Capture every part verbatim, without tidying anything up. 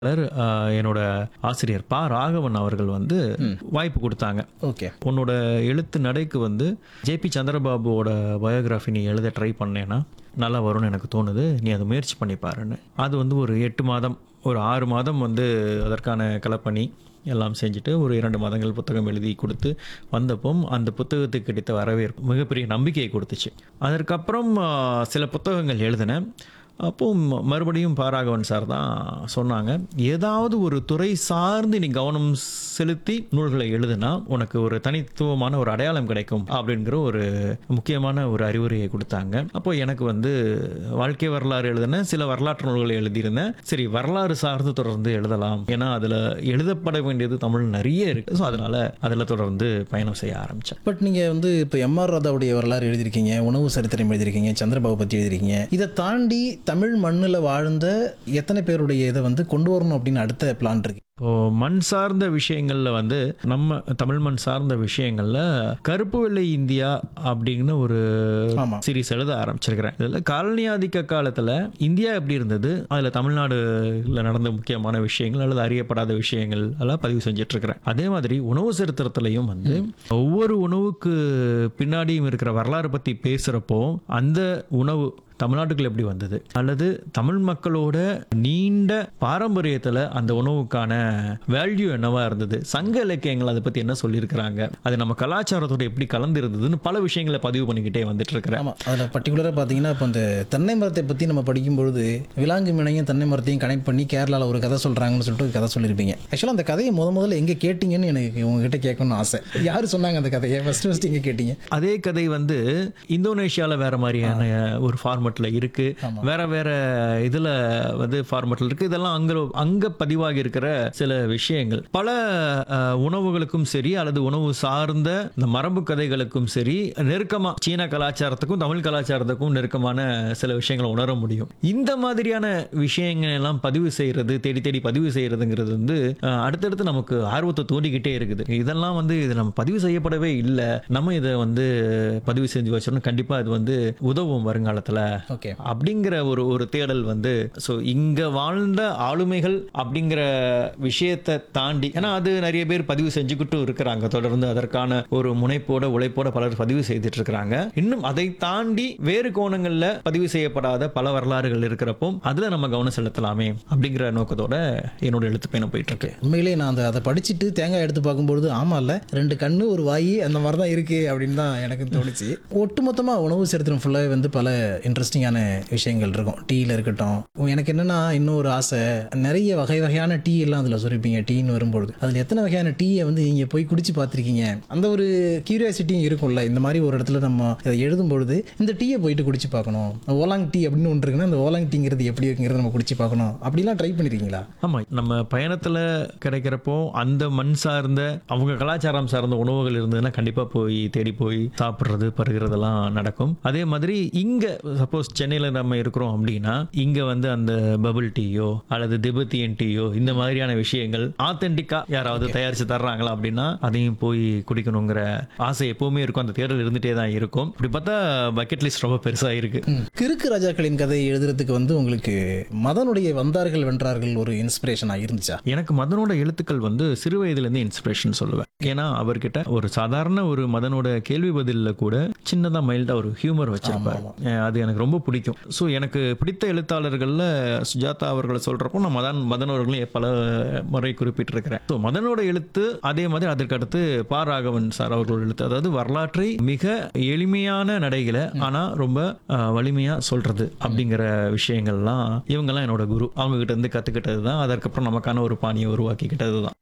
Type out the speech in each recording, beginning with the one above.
அ என்னோட ஆசிரியர் பா. ராகவன் அவர்கள் வந்து வாய்ப்பு குடுத்தாங்க. ஓகே. உன்னோட எழுத்து நடைக்கு வந்து ஜே.பி. சந்திரபாபுவோட பயோகிராஃபி நீ எழுத ட்ரை பண்ணேன்னா நல்லா வரும்னு எனக்கு தோணுது. நீ அதை முயற்சி பண்ணி பாருன்னு. அது வந்து ஒரு எட்டு மாதம் ஒரு ஆறு மாதம் வந்து அதற்கான களப்பணி எல்லாம் செஞ்சுட்டு ஒரு இரண்டு மாதங்கள் புத்தகம் எழுதி கொடுத்து வந்தப்போ அந்த புத்தகத்துக்கு கிடைத்த வரவேற்பு மிகப்பெரிய நம்பிக்கையை கொடுத்துச்சு. அதற்கப்புறம் அ சில புத்தகங்கள் எழுதினேன். அப்போ ம மறுபடியும் பா. ராகவன் சார் தான் சொன்னாங்க, ஏதாவது ஒரு துறை சார்ந்து நீ கவனம் செலுத்தி நூல்களை எழுதுனா உனக்கு ஒரு தனித்துவமான ஒரு அடையாளம் கிடைக்கும் அப்படிங்கிற ஒரு முக்கியமான ஒரு அறிவுரையை கொடுத்தாங்க. அப்போ எனக்கு வந்து வாழ்க்கை வரலாறு எழுதினேன், சில வரலாற்று நூல்களை எழுதியிருந்தேன். சரி, வரலாறு சார்ந்து தொடர்ந்து எழுதலாம், ஏன்னா அதில் எழுதப்பட வேண்டியது தமிழ் நிறைய இருக்குது. ஸோ அதனால் அதில் தொடர்ந்து பயணம் செய்ய ஆரம்பித்தேன். பட் நீங்கள் வந்து இப்போ எம் ஆர் ராதாவுடைய வரலாறு எழுதியிருக்கீங்க, உணவு சரித்திரம் எழுதியிருக்கீங்க, சந்திரபாபு பற்றி எழுதியிருக்கீங்க. இதை தாண்டி தமிழ் மண்ணில் வாழ்ந்த எத்தனை பேருடைய இதை வந்து கொண்டு வரணும் அப்படின்னு அடுத்த பிளான் இருக்கு? இப்போ மண் சார்ந்த விஷயங்களில் வந்து நம்ம தமிழ் மண் சார்ந்த விஷயங்களில் கருப்பு வெள்ளை இந்தியா அப்படின்னு ஒரு சீரீஸ் எழுத ஆரம்பிச்சிருக்கிறேன். இதில் காலனி ஆதிக்க காலத்தில் இந்தியா எப்படி இருந்தது, அதில் தமிழ்நாடுல நடந்த முக்கியமான விஷயங்கள் அல்லது அறியப்படாத விஷயங்கள் எல்லாம் பதிவு செஞ்சுட்டு இருக்கிறேன். அதே மாதிரி உணவு சரித்திரத்திலையும் வந்து ஒவ்வொரு உணவுக்கு பின்னாடியும் இருக்கிற வரலாறு பற்றி பேசுகிறப்போ அந்த உணவு தமிழ்நாட்டுக்குள்ள எப்படி வந்தது அல்லது தமிழ் மக்களோட நீண்ட பாரம்பரியத்தில் அந்த உணவுக்கான வேல்யூ என்னவா இருந்தது, சங்க இலக்கியங்கள் அதை பற்றி என்ன சொல்லியிருக்கிறாங்க, அது நம்ம கலாச்சாரத்தோட எப்படி கலந்து இருந்ததுன்னு பல விஷயங்களை பதிவு பண்ணிக்கிட்டே வந்துட்டு இருக்கிறேன். ஆமாம், அதில் பர்டிகுலராக பார்த்தீங்கன்னா இப்போ இந்த தென்னை மரத்தை பற்றி நம்ம படிக்கும்பொழுது விலாங்கு மீனையும் தென்னை மரத்தையும் கனெக்ட் பண்ணி கேரளாவில் ஒரு கதை சொல்கிறாங்கன்னு சொல்லிட்டு ஒரு கதை சொல்லியிருப்பீங்க. ஆக்சுவலாக அந்த கதையை முத முதல்ல எங்கே கேட்டிங்கன்னு எனக்கு உங்ககிட்ட கேட்கணும்னு ஆசை. யார் சொன்னாங்க அந்த கதையை ஃபஸ்ட்டு ஃபஸ்ட்டு எங்கே கேட்டீங்க? அதே கதை வந்து இந்தோனேஷியாவில் வேற மாதிரியான ஒரு ஃபார்மட் இருக்கு, வேற வேற இதுல வந்து ஃபார்மட்ல இருக்கு. இதெல்லாம் அங்க அங்க பதிவாகி இருக்கிற சில விஷயங்கள் பல உணவுகளுக்கும் சரி அல்லது உணவு சார்ந்த இந்த மரபு கதைகளுக்கும் சரி நெருக்கமா சீன கலாச்சாரத்துக்கும் தமிழ் கலாச்சாரத்துக்கும் நெருக்கமான சில விஷயங்களை உணர முடியும். இந்த மாதிரியான விஷயங்கள் எல்லாம் பதிவு செய்யறது, தேடி தேடி பதிவு செய்யறதுங்கிறது வந்து அடுத்தடுத்து நமக்கு ஆர்வத்தை தூண்டிக்கிட்டே இருக்குது. இதெல்லாம் வந்து இது நம்ம பதிவு செய்யப்படவே இல்லை, நம்ம இதை வந்து பதிவு செஞ்சு வச்சோம்னா கண்டிப்பா இது வந்து உதவும் வருங்காலத்துல அப்படிங்கிற ஒரு ஒரு தேடல் வந்து ஸோ இங்க வாழ்ந்த ஆளுமைகள் அப்படிங்கிற விஷயத்தை தாண்டி, ஏன்னா அது நிறைய பேர் பதிவு செஞ்சுக்கிட்டு இருக்கிறாங்க, தொடர்ந்து அதற்கான ஒரு முனைப்போட உழைப்போட பலர் பதிவு செய்துட்டு இருக்கிறாங்க. இன்னும் அதை தாண்டி வேறு கோணங்கள்ல பதிவு செய்யப்படாத பல வரலாறுகள் இருக்கிறப்போ அதுல நம்ம கவனம் செலுத்தலாமே அப்படிங்கிற நோக்கத்தோட என்னோட எழுத்து பயணம் போயிட்டு இருக்கு. உண்மையிலே நான் அந்த அதை படிச்சுட்டு தேங்காய் எடுத்து பார்க்கும்பொழுது ஆமா இல்ல ரெண்டு கண்ணு ஒரு வாய் அந்த மாதிரி தான் இருக்கு அப்படின்னு தான் எனக்கு தோணுச்சு. ஒட்டுமொத்தமா உணவு சரித்திரம் ஃபுல்லாக வந்து பல இன்ட்ரெஸ்டிங்கான விஷயங்கள் இருக்கும். டீயில் இருக்கட்டும், எனக்கு என்னன்னா இன்னும் ஒரு ஆசை, நிறைய வகை வகையான டீ எல்லாம் அதில் சொல்லியிருப்பீங்க. டீன்னு வரும்பொழுது அதில் எத்தனை வகையான டீயை வந்து நீங்கள் போய் குடிச்சு பார்த்துருக்கீங்க, அந்த ஒரு கியூரியாசிட்டியும் இருக்கும்ல. இந்த மாதிரி ஒரு இடத்துல நம்ம இதை எழுதும்பொழுது இந்த டீயை போயிட்டு குடிச்சு பார்க்கணும், ஓலாங் டீ அப்படின்னு ஒன்று இருக்குன்னா அந்த ஓலாங் டீங்கிறது எப்படி இருக்குங்கிறத நம்ம குடிச்சு பார்க்கணும் அப்படிலாம் ட்ரை பண்ணியிருக்கீங்களா? ஆமாம், நம்ம பயணத்தில் கிடைக்கிறப்போ அந்த மண் சார்ந்த அவங்க கலாச்சாரம் சார்ந்த உணவுகள் இருந்ததுன்னா கண்டிப்பாக போய் தேடி போய் சாப்பிட்றது பருகிறதெல்லாம் நடக்கும். அதே மாதிரி இங்கே சப்போஸ் சென்னையில் நம்ம இருக்கிறோம் அப்படின்னா இங்க வந்து அந்த பபிள் டீயோ அல்லது திபெத்தியன் டீயோ இந்த மாதிரியான விஷயங்கள் ஆத்தென்டிக்கா யாராவது தயாரிச்சு தர்றாங்களா அப்படின்னா அதையும் போய் குடிக்கணுங்கிற ஆசை எப்பவுமே இருக்கும், அந்த தேடல் இருந்துட்டே தான் இருக்கும். இப்படி பார்த்தா பக்கெட் லிஸ்ட் ரொம்ப பெருசா இருக்கு. கிறுக்கு ராஜாக்களின் கதை எழுதுறதுக்கு வந்து உங்களுக்கு மதனுடைய வந்தார்கள் வென்றார்கள் ஒரு இன்ஸ்பிரேஷனா இருந்துச்சா? எனக்கு மதனோட எழுத்துக்கள் வந்து சிறு வயதுல இருந்து இன்ஸ்பிரேஷன் சொல்லுவேன். ஏன்னா அவர்கிட்ட ஒரு சாதாரண ஒரு மதனோட கேள்வி பதில கூட சின்னதா மைல்டா ஒரு ஹியூமர் வச்சிருப்பாரு. அது எனக்கு ரொம்ப பிடிக்கும். ஸோ எனக்கு பிடித்த எழுத்தாளர்களில் சுஜாதா அவர்களை சொல்கிறப்போ நான் மதன் மதன் அவர்களையும் பல முறை குறிப்பிட்டிருக்கிறேன். ஸோ மதனோட எழுத்து, அதே மாதிரி அதற்கு அடுத்து பா. ராகவன் சார் அவர்களோட எழுத்து, அதாவது வரலாற்றை மிக எளிமையான நடைகளை ஆனால் ரொம்ப வலிமையாக சொல்கிறது அப்படிங்கிற விஷயங்கள்லாம் இவங்கெல்லாம் என்னோட குரு, அவங்க கிட்ட இருந்து கற்றுக்கிட்டது தான். அதற்கப்புறம் நமக்கான ஒரு பாணியை உருவாக்கிக்கிட்டது தான்.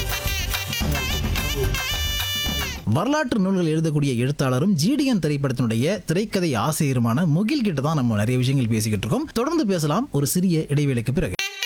வரலாற்று நூல்கள் எழுதக்கூடிய எழுத்தாளரும் ஜிடிஎன் திரைப்படத்தினுடைய திரைக்கதை ஆசிரியருமான முகில் கிட்ட தான் நம்ம நிறைய விஷயங்கள் பேசிக்கிட்டு இருக்கோம். தொடர்ந்து பேசலாம் ஒரு சிறிய இடைவேளைக்கு பிறகு.